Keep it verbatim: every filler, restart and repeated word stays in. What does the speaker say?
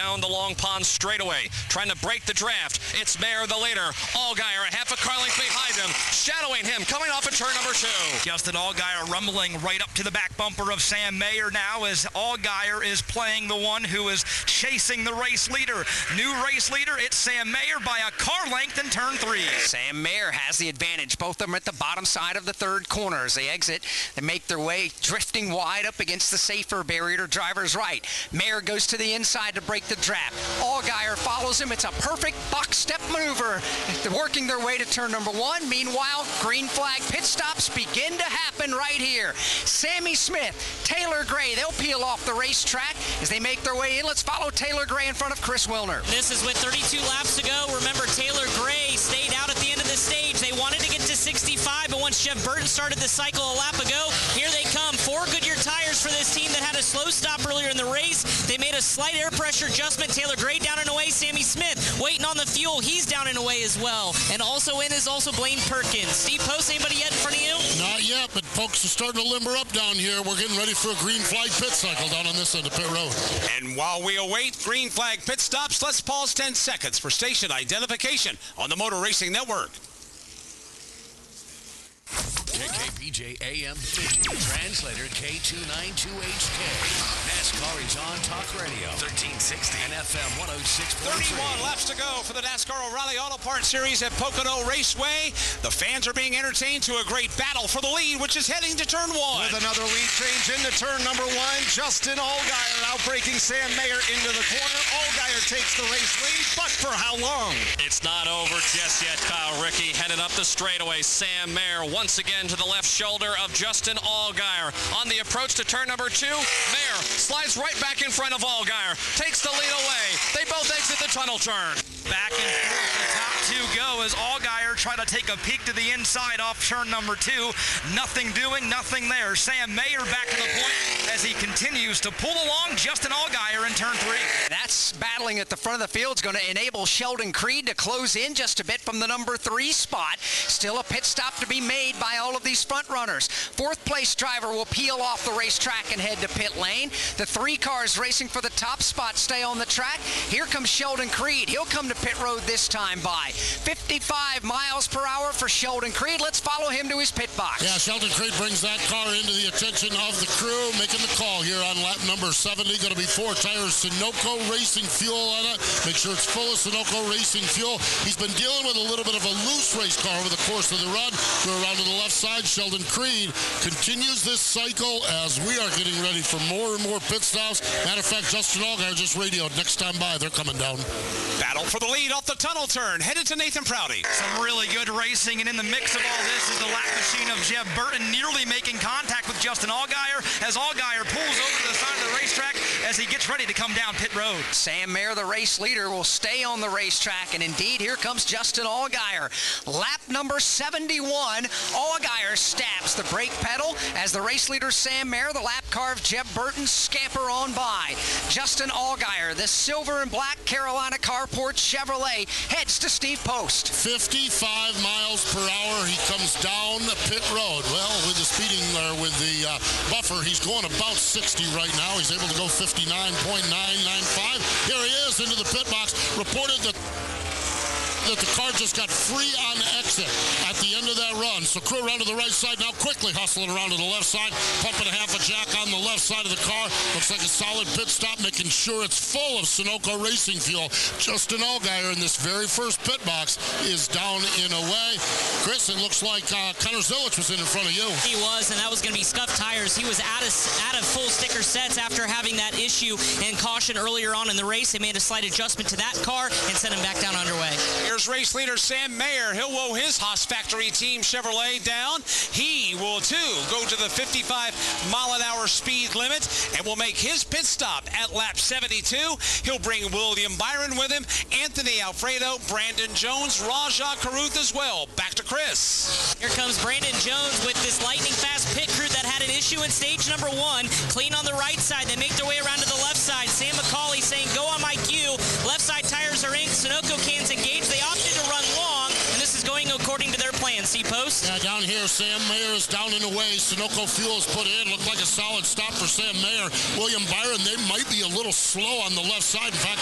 down the Long Pond straightaway, trying to break the draft. It's Mayer, the leader. Allgaier, a half a car length behind him, shadowing him, coming off of turn number two. Justin Allgaier rumbling right up to the back bumper of Sam Mayer now as Allgaier is playing the one who is chasing the race leader. New race leader, it's Sam Mayer by a car length in turn three. Sam Mayer has the advantage. Both of them at the bottom side of the third corner. As they exit, they make their way drifting wide up against the safer barrier to driver's right. Mayer goes to the inside to break the draft. Allgaier follows him. It's a perfect box step maneuver. They're working their way to turn number one. Meanwhile, green flag pit stops begin to happen right here. Sammy Smith, Taylor Gray, they'll peel off the racetrack as they make their way in. Let's follow Taylor Gray in front of Chris Wilner. This is with thirty-two laps to go. Remember, Taylor Gray stayed out at the end of the stage. They wanted to get to sixty-five, but once Jeff Burton started the cycle a lap ago, here they come. Four Goodyear tires for this team that had a slow stop earlier in the race. They made a slight air pressure adjustment. Taylor Gray down and away. Sammy Smith waiting on the fuel. He's down and away as well. And also in is also Blaine Perkins. Steve Post, anybody yet in front of you? Not yet, but folks are starting to limber up down here. We're getting ready for a green flag pit cycle down on this end of pit road. And while we await green flag pit stops, let's pause ten seconds for station identification on the Motor Racing Network. K K P J A M Bemidji, translator K two ninety-two H K. NASCAR is on Talk Radio, thirteen sixty and F M one oh six point three. thirty-one laps to go for the NASCAR O'Reilly Auto Parts Series at Pocono Raceway. The fans are being entertained to a great battle for the lead, which is heading to turn one. With another lead change into turn number one, Justin Allgaier outbreaking Sam Mayer into the corner. Allgaier takes the race lead, but for how long? It's not over just yet, Kyle Rickey. Headed up the straightaway, Sam Mayer once again to the left shoulder of Justin Allgaier. On the approach to turn number two, Mayer slides right back in front of Allgaier, takes the lead away. They both exit the tunnel turn. Back and forth, the top two go as Allgaier try to take a peek to the inside off turn number two. Nothing doing, nothing there. Sam Mayer back to the point as he continues to pull along Justin Allgaier in turn three. That's battling at the front of the field is going to enable Sheldon Creed to close in just a bit from the number three spot. Still a pit stop to be made by all of these front runners. Fourth place driver will peel off the racetrack and head to pit lane. The three cars racing for the top spot stay on the track. Here comes Sheldon Creed. He'll come to pit road this time by fifty-five miles per hour for Sheldon Creed. Let's follow him to his pit box. Yeah, Sheldon Creed brings that car into the attention of the crew, making the call here on lap number seventy. Going to be four tires, Sunoco Racing fuel on it. Make sure it's full of Sunoco Racing fuel. He's been dealing with a little bit of a loose race car over the course of the run. Go around to the left side. Sheldon Creed continues this cycle as we are getting ready for more and more pit stops. Matter of fact, Justin Allgaier just radioed. Next time by, they're coming down. Battle for the lead off the tunnel turn, headed to Nathan Prouty. Some really good racing, and in the mix of all this is the lap machine of Jeff Burton nearly making contact with Justin Allgaier as Allgaier pulls over to the side of the racetrack as he gets ready to come down pit road. Sam Mayer, the race leader, will stay on the racetrack, and indeed, here comes Justin Allgaier. Lap number seventy-one, Allgaier stabs the brake pedal as the race leader Sam Mayer, the lap car of Jeff Burton, scamper on by. Justin Allgaier, the silver and black Carolina Carport Chevrolet, heads to Steve Post. fifty-five miles per hour, he comes down pit road. Well, with the speeding, or with the uh, buffer, he's going about sixty right now. He's able to go fifty-nine point nine nine five. Here he is into the pit box. Reported that that the car just got free on exit at the end of that run. So crew around to the right side now, quickly hustling around to the left side, pumping a half a jack on the left side of the car. Looks like a solid pit stop, making sure it's full of Sunoco Racing fuel. Justin Allgaier in this very first pit box is down in a way. Chris, it looks like uh, Connor Zilic was in in front of you. He was, and that was going to be scuffed tires. He was out of, out of full sticker sets after having that issue and caution earlier on in the race. They made a slight adjustment to that car and sent him back down underway. Here's race leader Sam Mayer. He'll woe his Haas Factory Team Chevrolet down. He will, too, go to the fifty-five mile an hour speed limit and will make his pit stop at lap seventy-two. He'll bring William Byron with him, Anthony Alfredo, Brandon Jones, Rajah Caruth as well. Back to Chris. Here comes Brandon Jones with this lightning fast pit crew that had an issue in stage number one. Clean on the right side. They make their way around to the left side. Sam McCauley saying, go on my cue. Left side tires are inked. Sunoco cans engaged. They opted to run long, and this is going according to their plan. C-Post. Yeah, down here, Sam Mayer is down and away. Sunoco fuel is put in. Looked like a solid stop for Sam Mayer. William Byron, they might be a little slow on the left side. In fact,